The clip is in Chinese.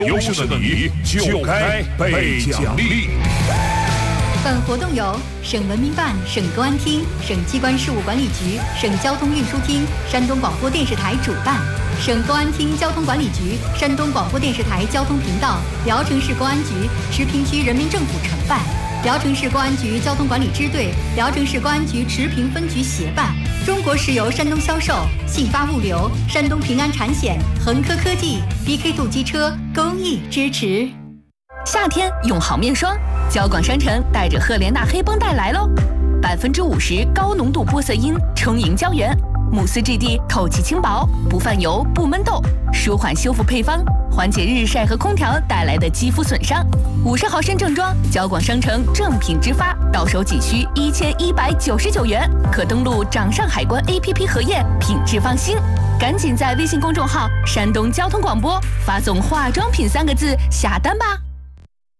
优秀的你就该被奖励。 本活动由省文明办、省公安厅、省机关事务管理局、省交通运输厅、山东广播电视台主办，省公安厅交通管理局、山东广播电视台交通频道、聊城市公安局、池平区人民政府承办，聊城市公安局交通管理支队、聊城市公安局池平分局协办，中国石油山东销售、信发物流、山东平安产险、恒科科技、BK2机车公益支持。 夏天用好面霜，交广商城带着赫莲娜黑绷带来喽，50%高浓度玻色因充盈胶原，慕斯质地透气轻薄，不泛油不闷痘，舒缓修复配方，缓解日晒和空调带来的肌肤损伤。50毫升正装，交广商城正品直发，到手仅需1199元，可登录掌上海关 APP 核验，品质放心。赶紧在微信公众号山东交通广播发送化妆品3个字下单吧。